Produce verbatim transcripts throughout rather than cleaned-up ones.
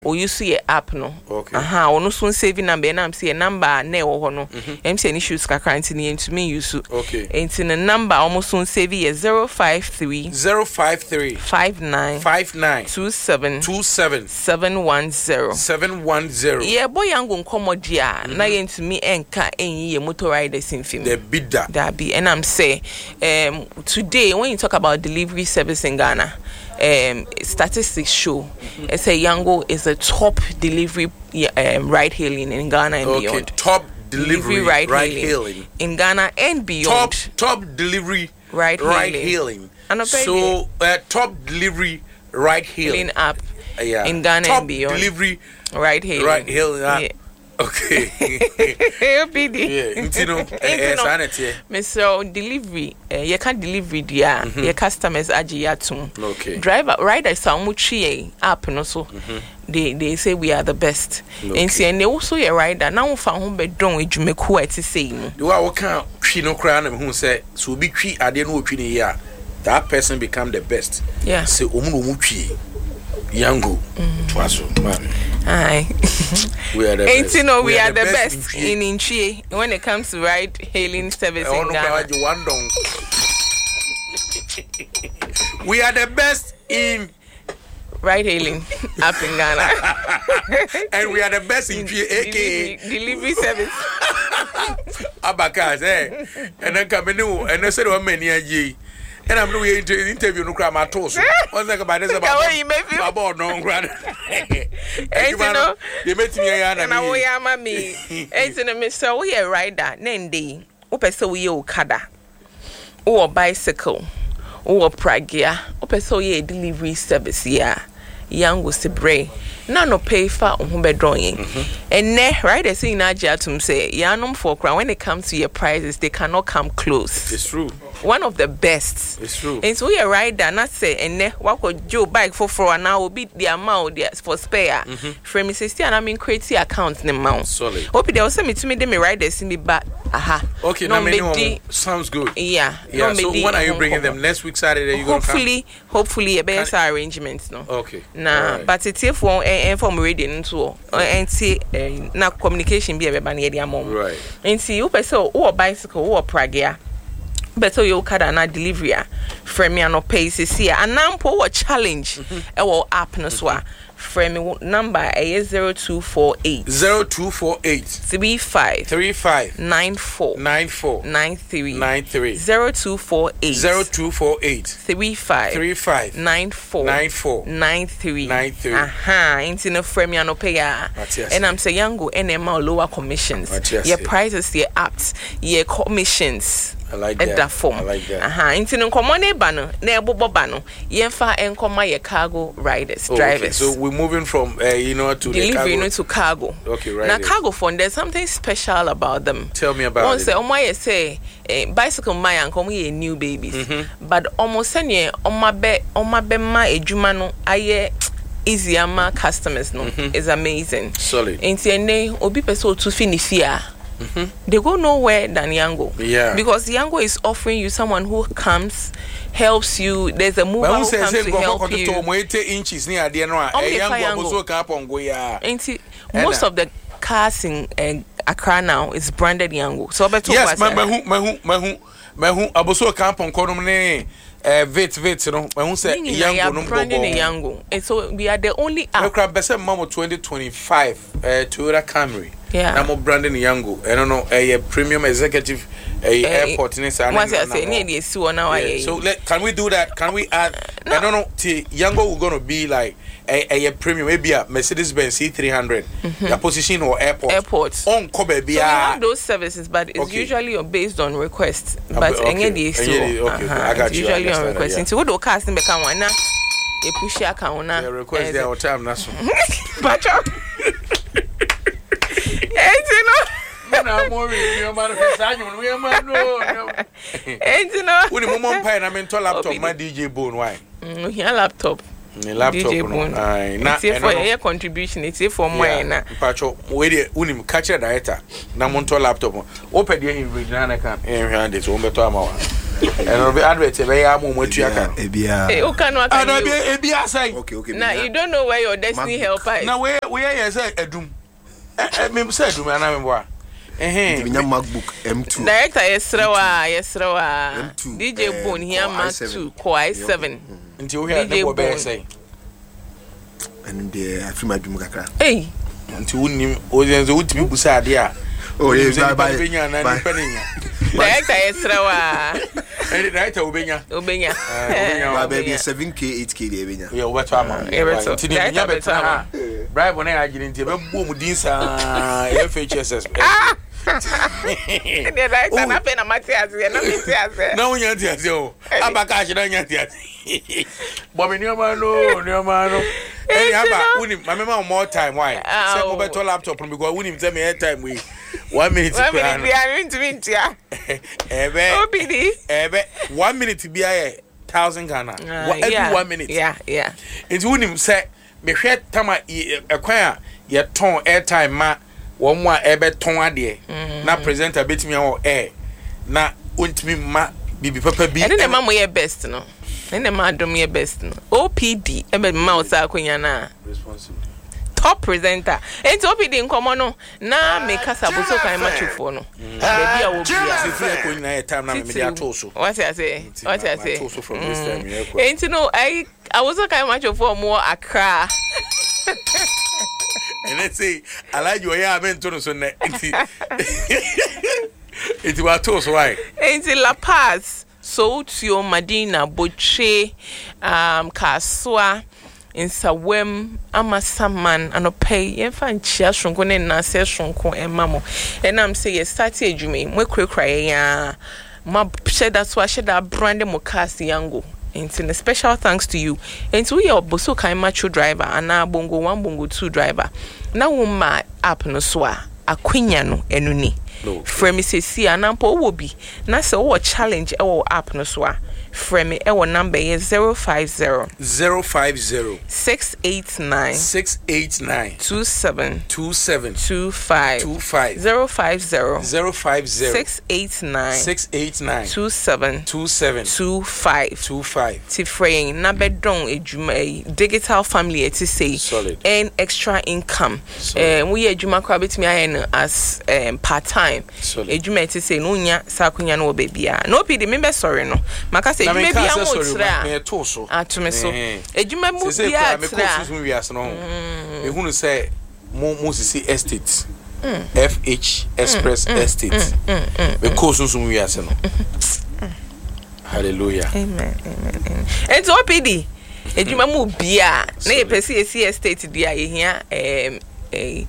o use your app no. Okay. Aha, ono so saving number na am say number na e wo ho no. Em say any issues kakra ntini into me use. Okay. Enti the number almost so save ye zero five three zero five three five nine five nine two seven two seven seven one zero seven one zero. Yeah, boy yango nkomo dia na ye ntimi enka enyi ye motor riders in film. The bidda. That be and I'm say um today when you talk about delivery service in Ghana, um statistics show mm-hmm. it's a Yango is the top delivery um, ride hailing in Ghana and okay, beyond. Top delivery, delivery ride, ride hailing. hailing in Ghana and beyond. Top top delivery ride, ride hailing. hailing. So uh, top delivery ride hailing app uh, yeah. in Ghana top and beyond. Delivery ride hailing. Ride hailing. Uh, yeah. Okay. P D. Yeah, intino eh sanity. Mister delivery, eh you can delivery dia, your customers aji yatum. Okay. Driver rider some three app no so. They they say we are the best. Okay. And see and they also your rider now fa ho bedon edwumeku ati say no. The wa kan twi no kra na me hu say so bi twi ade no twi ne ya. That person become the best. Yeah. Say omu no mu twi. Yango. Twaso man. Aye. We are the Ain't best. You know, we, we are, are the, the best, best in Inchie when it comes to ride hailing service in Ghana. We are the best in ride hailing up in Ghana. And we are the best in Inchie, aka delivery, delivery service. Abakas, eh? And then come in and I said, one many and I'm doing an interview no crime at all. What's that about this about you may feel about no grand? You know, you met me and I will am me. Ain't in a mister, we are rider, Nendy, Opeso we Okada, or bicycle, or pragia, Opeso ye delivery service, yeah. Young was to bray. None no pay for on drawing. And ne riders in Ajatum say, Yanum for crown when it comes to your prices, they cannot come close. It's true. One of the best. It's true. And so we are rider, not say, and ne what could Joe bike for for an hour beat the amount for spare. From me sister and I mean crazy accounts the amount. Solid. Hope they also me to me them riders in me back. Aha. Okay, no, no sounds good. Yeah. Yeah. No so when are you bringing them? Next week Saturday you gonna hopefully, come? hopefully a better arrangements no. Okay. Nah, right. But it's if one and from radio into and see na communication be a bani edi amom. Right. And see you person or bicycle or pragia. Better you kada na delivery frame me no pace here and now po challenge e wo app no so a frame number is zero two four eight zero two four eight three five three five nine four nine four nine three nine three zero two four eight zero two four eight three five three five nine four nine four nine three nine three. Aha, into no frame ya no pay ya. And I'm saying yango N M L lower commissions. Your prices your apps, your commissions. I like that. That form. I like that. Aha, into no common bano, ne bobo bano. Yenfa enkoma your cargo riders, oh, drivers. Okay. So we're moving from uh, you know to delivery the cargo. to cargo. Okay, right. Now cargo phone, there's something special about them. Tell me about Once it. Once say, say, eh, bicycle my and come here new babies, mm-hmm. But almost any on my bed, on my bed, my ejumano, aye. Easy ama customers no mm-hmm. is amazing. Solid. Inti ene obi person to finish here. Mm-hmm. They go nowhere than Yango. Yeah. Because Yango is offering you someone who comes, helps you. There's a mover who comes to help you. Inches near the Inti most of the cars in uh, Accra now is branded Yango. So better. Yes, my mahu mahu mahu mahu aboso camp on Konomne. Uh, vet vet you know when who say Yango no branding Yango, and so we are the only app. We can best mamo twenty twenty-five uh, Toyota Camry. Yeah. Namo branding Yango. I don't know a premium executive a uh, airport in San. Once I say need is so now. So let can we do that? Can we add? No. I don't know. T Yango we're gonna be like a, a premium maybe a Mercedes Benz C three hundred. The position or airport. Airports. On Kobe be. So we have those services, but it's okay. Usually based on request. But okay. Okay. So, okay. Uh-huh. I got it's you. Usually on that, request. Yeah. So what do casting become one now? A push your account now. The request there all time that's. But you know. Na more you man fesanyo we man no. And you know. When the mom pay na mentor laptop my D J Bone why? Mm, here laptop. My laptop no. Ai na it's for your contribution, it's for mine na. Pacho we dey unim catch director na mentor laptop. Open there in regional can. Eh hand it so beto ama wa. And be advert be ya mo matu aka. Ebia. Eh, o kan aka. And be ebia say. Okay, okay. Now you don't know where your destiny helper is. Now we we here say edum. Eh me say edum na me boa. Eh eh. Binya MacBook M two. Director Yesrawa, Yesrawa. D J Bone here Mac two, Core i seven. Nti o here na be say. And the afima dum kakra. Hey. Nti wonim o yenzo wutimi busa ade a. Oh yeah, bye bye. Director Yesrawa. And director Obenya. Obenya. Obenya baby seven K eight K dey benya. Yeah, obeto ama. Nti ni nya beto ama. Bribe na ya gire nti be bo mu din sa F H S S. The director na pe na Matias, na Matias. Na wonya ntiase o. Abaka hye na nya ntiase. Bo me nioma no, nioma no. Any aba woni mama ma more time why? Say mo beto laptop no because woni tell me time we one minute one minute we are into mintia. Ebe. O P D. Ebe one minute be a thousand Ghana. Every one minute. Yeah, yeah. It's woni say me hwe tama ekwan a ye ton airtime ma wo mo a ebe ton ade na presenter betimi ho air na ontimi ma bibi papa bi. And then mama your best no. And then ma dom your best no. O P D ebe ma o sa akonya na. Responsible. Top presenter. Enti O P D nkomo no na me kasa boso kan machufo no. Baby a wo bia. Sifia ko nyina time na me dey ato so. What I say? What I say? So from this time here. Enti no I I was kind machufo more Accra. And let's say I like you ya ben to no so na enti. Enti wa to so why? Enti La Paz, Soutio, Madina, Boche, um Kaswa Nsawem Amasaman anope yemfa nchia shonko ne na se shonko emamo enam say ye start adwuma mo krekra ya ma sheda so sheda brand mo cast yango into a special thanks to you into we oboso kan macho driver ana bongo one bongo two driver na wo ma app no so a akwenya no enuni frame sesi anampo wo bi na se wo challenge e wo app no so a frame e wo number is zero five zero zero five zero six eight nine six eight nine two seven two seven two five two five zero five zero zero five zero six eight nine six eight nine two seven two seven two five two five. Tifraying na bedon ejuma digital family eti say solid earn extra income. Eh we ejuma kwa betimi ayen as um, part time. Ejuma eti say no nya sakunya no bebia. No pidi me be sorry no. Maka say ejuma bia mo tra. Me to so. Atome so. Ejuma mu bia tra. Me ko so wiase no. Me hunu say mo mo sisi estate. F H Express Estate. Me ko so so wiase no. Hallelujah. Amen. Amen. Amen. And to O P D. Ejuma mu bia na ye pesi esi estate dia ye hia em eh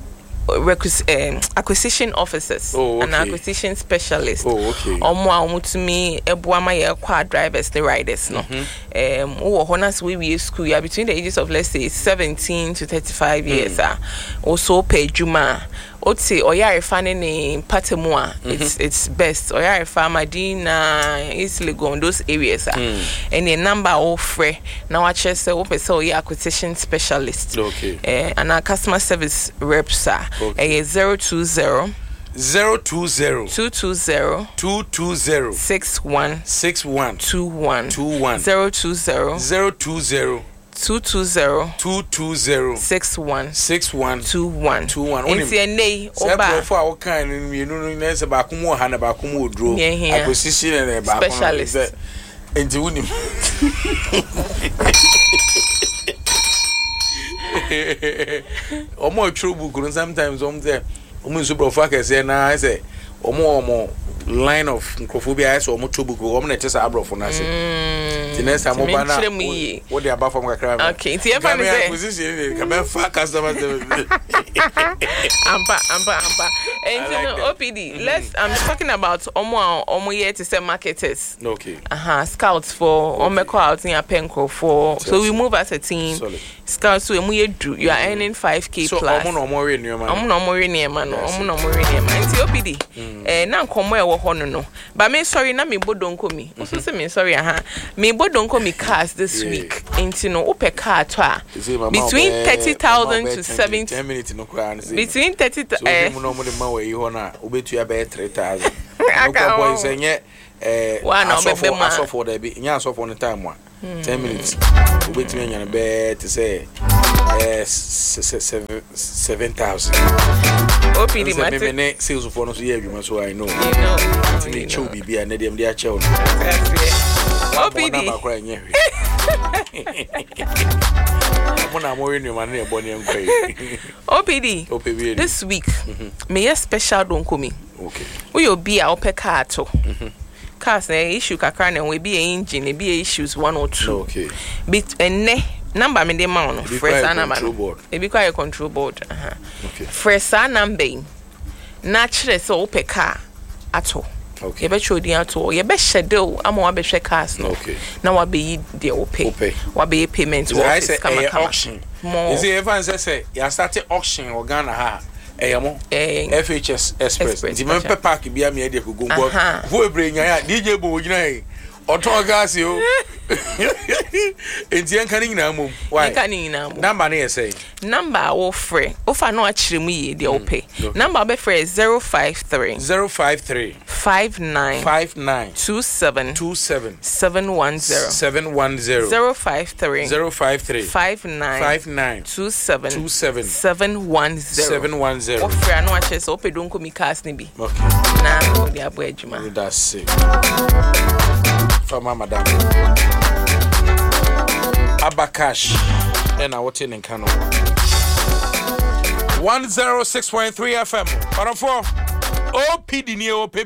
Um, acquisition officers oh, okay. and acquisition specialists. Oh, okay. Omo a omutumi ebuama ye kwa drivers the riders no. Mm-hmm. Um wo honors we we school ya between the ages of let's say seventeen to thirty-five mm. years ah. Also pay juma. Oti oyare fane ne patemu a it's it's best. Oyare fa Madina, East Legon those areas ah. Mm. And the number of free now I check say open so your acquisition specialist. Okay. Eh and our customer service reps are okay. zero two zero zero two zero two two zero two two zero six one six one two one two one zero two zero zero two zero two two zero two two zero six one six one two one two one. Enti enei oba for our kind you know na se ba kumu ha na ba kumu odro acquisition na ba specialist enti woni omo trouble go sometimes om say omo so bro fa kese na say omo omo line of microphobia is omo trouble go omo na tesa abrofo na say the next time oba na what dey about from kakra okay enti e fa me say acquisition can be fa customer amba amba amba enti no O P D let's I'm talking about omo omo here to say marketers okay uh-huh scouts for omo call out in Penco for so we move as a team scouts so emu yedu you are earning five K so plus so omo no omo we niema omo no omo we niema no omo no omo we niema enti O P D eh na nkomo e wo ho no no but me sorry na me bodonko mi so say me sorry aha me bodonko mi cars this yeah. week enti no ope car to a between thirty thousand to seventy ten minutes no kra na between thirty so eh mo no mo de ma we ho na obetua be three thousand no boy say nye eh asofo asofo there be nya asofo on time one ten minutes we wait me nya be to say eh seven thousand O P D matter me me sales for no so ye adwuma so I know you know to me chew bibia na dem dey achew O P D ba kwa nya hwe Mona mo yenu man na ebo ne nkwa O P D O P D this week me special don komi okay we obi a ope car to cars na issue kakra na we be engine be issues one or two okay bit enne number me dey ma no fresh number e be quite control board aha okay fresh number na kire so ope car ato okay ye be chodi ato ye be schedule ama wa be hwe cars no okay na wa be yi de ope wa be payment wa office auction is it ever say ya start auction organ ha Eyamo F H S Express di me pe park bia me de gogongo vo ebre nya ya D J bo gina e oton gas yo enti en kan nyina mom why kan nyina mom number na say number wo free o fa no akire mu ye de o pay number be free zero five three zero five three five nine five nine two seven two seven seven one zero seven one zero zero five three zero five three five nine five nine two seven two seven seven one zero seven one zero o free no akire so o pay don komi cars ni bi okay na o de abo adwuma that's it Fama madam Abakash and I what in Kano one oh six point three F M. Para four O P D near O P